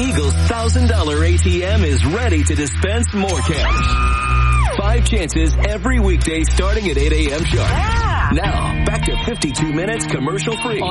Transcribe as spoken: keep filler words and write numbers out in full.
Eagle's one thousand dollars A T M is ready to dispense more cash. Five chances every weekday starting at eight a.m. sharp. Yeah. Now, back to fifty-two minutes commercial free